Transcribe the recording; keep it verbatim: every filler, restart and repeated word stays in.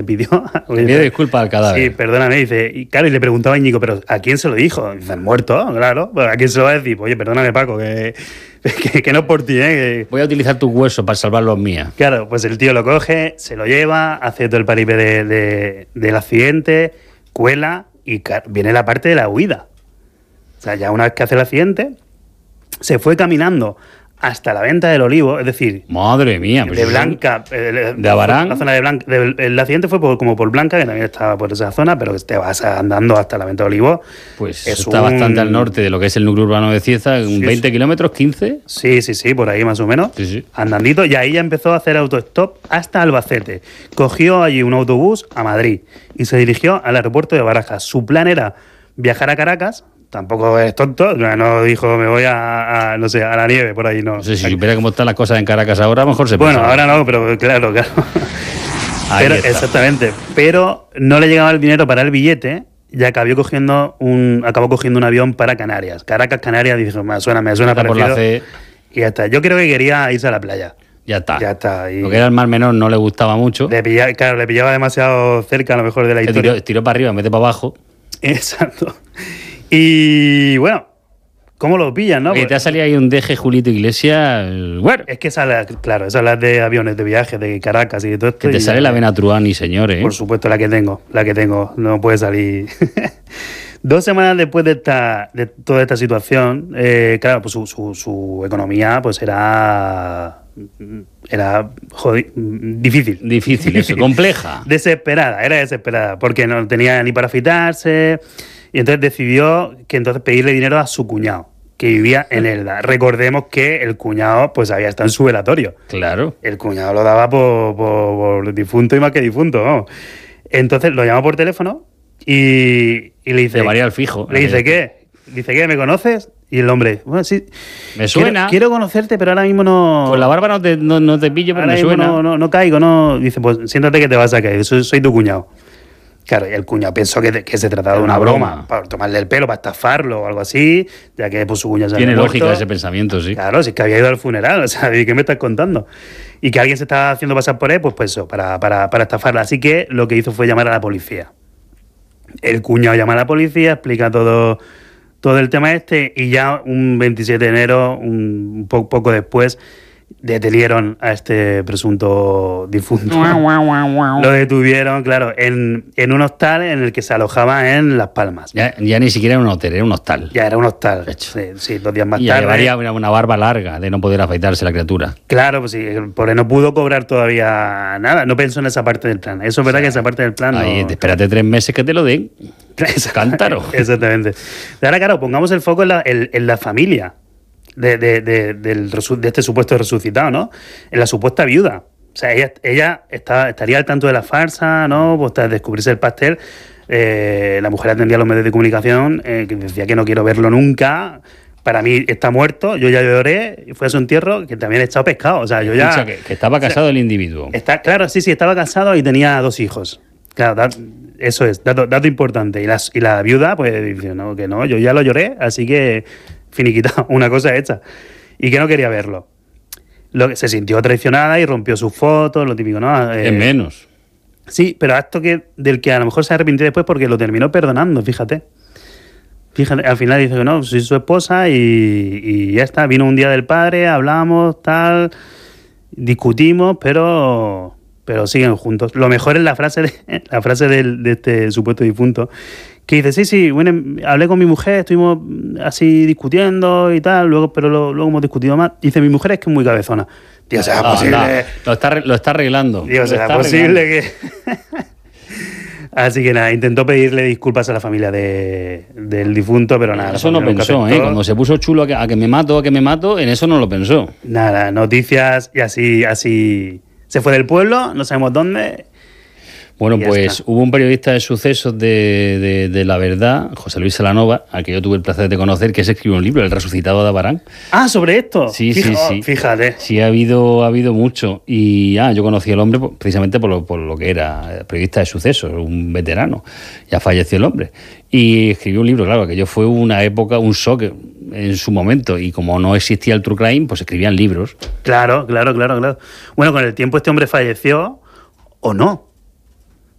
pidió... Le pidió disculpas al cadáver. Sí, perdóname, dice, y claro, y le preguntaba a Íñigo, ¿pero a quién se lo dijo? Dice, el muerto, claro, pues ¿a quién se lo va a decir? Oye, perdóname, Paco, que, que, que no es por ti, ¿eh? Que... Voy a utilizar tus huesos para salvar los míos. Claro, pues el tío lo coge, se lo lleva, hace todo el paripé de, de, del accidente, cuela y viene la parte de la huida. O sea, ya una vez que hace el accidente, se fue caminando hasta la venta del Olivo, es decir... Madre mía. De Blanca... Eh, de Abarán. La zona de Blanca... De, el accidente fue por, como por Blanca, que también estaba por esa zona, pero que te vas andando hasta la venta de Olivo. Pues es está un... bastante al norte de lo que es el núcleo urbano de Cieza, sí, veinte sí. kilómetros, quince. Sí, sí, sí, por ahí más o menos. Sí, sí. Andandito, y ahí ya empezó a hacer autostop hasta Albacete. Cogió allí un autobús a Madrid y se dirigió al aeropuerto de Barajas. Su plan era viajar a Caracas. Tampoco es tonto, no dijo me voy a, a no sé, a la nieve por ahí, no. No sé si supiera cómo están las cosas en Caracas ahora, a lo mejor se Bueno, pensaba. ahora no, pero claro, claro. Pero, exactamente, pero no le llegaba el dinero para el billete y acabó cogiendo un acabó cogiendo un avión para Canarias. Caracas, Canarias, dijo, me suena, me suena parecido. Por la C. Y ya está. Yo creo que quería irse a la playa. Ya está. Ya está. Y lo que era el Mar Menor no le gustaba mucho. Le pillaba, claro, le pillaba demasiado cerca a lo mejor de la historia. Tiró, tiró para arriba en vez de para abajo. Exacto. Y bueno, ¿cómo lo pillan, no? Oye, te ha salido ahí un D G Julito Iglesias. Bueno. Es que sale, claro, esa es la de aviones de viaje, de Caracas y de todo esto. Que te sale la Vena Truani, señores. ¿eh? Por supuesto, la que tengo, la que tengo. No puede salir. Dos semanas después de esta de toda esta situación, eh, claro, pues su, su, su economía pues era era jodi- difícil. Difícil, eso, compleja. Desesperada, era desesperada, porque no tenía ni para afitarse. Y entonces decidió que entonces pedirle dinero a su cuñado, que vivía en Elda. Recordemos que el cuñado pues había estado en su velatorio. Claro. El cuñado lo daba por, por, por difunto y más que difunto, ¿no? Entonces lo llama por teléfono y, y le dice... Le varía el fijo. Le dice, ¿qué? Dice, ¿qué? ¿Me conoces? Y el hombre, bueno, sí. Me suena. Quiero, quiero conocerte, pero ahora mismo no... Con la barba no te, no, no te pillo, pero ahora me mismo suena. No, no, no caigo, no... Dice, pues siéntate que te vas a caer, soy, soy tu cuñado. Claro, y el cuñado pensó que, que se trataba de una, una broma, broma, para tomarle el pelo, para estafarlo o algo así, ya que pues, su cuñado se Tiene había lógica muerto. Ese pensamiento, sí. Claro, si es que había ido al funeral, o sea, ¿qué me estás contando? Y que alguien se estaba haciendo pasar por él, pues, pues eso, para, para, para estafarla. Así que lo que hizo fue llamar a la policía. El cuñado llama a la policía, explica todo, todo el tema este, y ya un veintisiete de enero, un po- poco después, detenieron a este presunto difunto. Lo detuvieron, claro, en, en un hostal en el que se alojaba en Las Palmas. Ya, ya ni siquiera era un hotel, era un hostal. Ya era un hostal. Sí, sí, dos días más y tarde. Y llevaría una, una barba larga de no poder afeitarse la criatura. Claro, pues sí, porque no pudo cobrar todavía nada. No pensó en esa parte del plan. Eso es verdad, o sea, que esa parte del plan ahí, no... espérate tres meses que te lo den. Cántaro. Exactamente. Ahora, claro, pongamos el foco en la, en, en la familia. De, de, de, del, de este supuesto resucitado, ¿no? En la supuesta viuda. O sea, ella, ella está, estaría al tanto de la farsa, ¿no? Pues tras descubrirse el pastel, eh, la mujer atendía a los medios de comunicación, eh, que decía que no quiero verlo nunca. Para mí está muerto, yo ya lloré, fue a su entierro, que también he echado pescado. O sea, yo ya. Escucha, que, que estaba casado, o sea, el individuo. Está, claro, sí, sí, estaba casado y tenía dos hijos. Claro, da, eso es, dato, dato importante. Y, las, y la viuda, pues, dice, no, que no, yo ya lo lloré, así que finiquitado, una cosa hecha. Y que no quería verlo. Lo que se sintió traicionada y rompió sus fotos, lo típico, ¿no? Eh, es menos. Sí, pero acto que, del que a lo mejor se arrepintió después porque lo terminó perdonando, fíjate. Fíjate, al final dice que no, soy su esposa y, y ya está. Vino un día del padre, hablamos, tal, discutimos, pero... pero siguen juntos. Lo mejor es la frase de, la frase del, de este supuesto difunto, que dice, sí, sí, bueno, hablé con mi mujer, estuvimos así discutiendo y tal, luego, pero lo, luego hemos discutido más. Dice, mi mujer es que es muy cabezona. Tío, ¿será no, posible? No, lo, está, lo está arreglando. Tío, ¿será posible que...? Así que nada, intentó pedirle disculpas a la familia de, del difunto, pero nada. Eso no pensó, ¿eh? Cuando se puso chulo a que, a que me mato, a que me mato, en eso no lo pensó. Nada, noticias y así, así... Se fue del pueblo, no sabemos dónde. Bueno, pues hubo un periodista de sucesos de, de, de La Verdad, José Luis Salanova, al que yo tuve el placer de conocer, que se escribió un libro, El resucitado de Abarán. Ah, ¿sobre esto? Sí, Fija, sí, sí. Fíjate. Sí, ha habido, ha habido mucho. Y ah, yo conocí al hombre precisamente por lo, por lo que era periodista de sucesos, un veterano. Ya falleció el hombre. Y escribió un libro, claro, que yo fue una época, un shock en su momento. Y como no existía el true crime, pues escribían libros. Claro, claro, claro, claro. Bueno, con el tiempo este hombre falleció, o no.